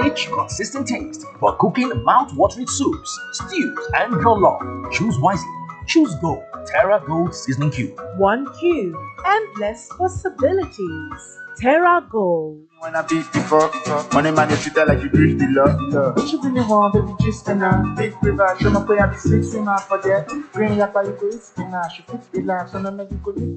rich, consistent taste for cooking mouth-watering soups, stews, and jollof. Choose wisely. Choose Gold. Terra Gold Seasoning Cube. One cube, endless possibilities. Terra Gold. Wanna beat the fuck up. Money man, you treat her like you breathe the love. What you really want, baby, just spinner. Big river, show me play a big six swimmer for that. Green yappa, you go eat spinach. You fit the lamp, so no make you go eat